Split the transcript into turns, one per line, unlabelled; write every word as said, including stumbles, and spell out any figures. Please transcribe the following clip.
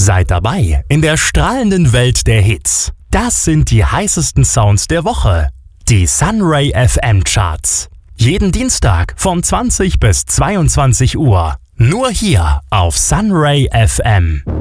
Seid dabei in der strahlenden Welt der Hits. Das sind die heißesten Sounds der Woche. Die Sunray F M Charts. Jeden Dienstag von zwanzig bis zweiundzwanzig Uhr. Nur hier auf Sunray F M.